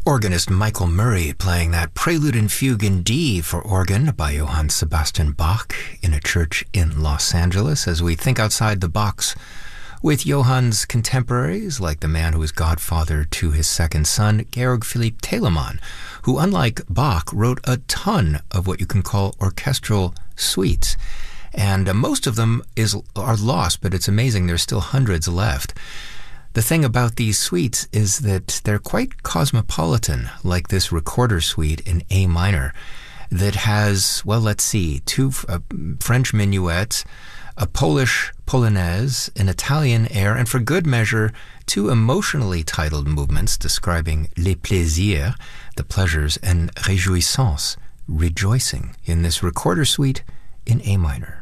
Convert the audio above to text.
Organist Michael Murray playing that Prelude and Fugue in D for organ by Johann Sebastian Bach in a church in Los Angeles as we think outside the box with Johann's contemporaries like the man who was godfather to his second son, Georg Philipp Telemann, who, unlike Bach, wrote a ton of what you can call orchestral suites. And most of them are lost, but it's amazing there's still hundreds left. The thing about these suites is that they're quite cosmopolitan, like this recorder suite in A minor that has, well, let's see, two French minuets, a Polish polonaise, an Italian air, and for good measure, two emotionally titled movements describing les plaisirs, the pleasures, and réjouissance, rejoicing, in this recorder suite in A minor.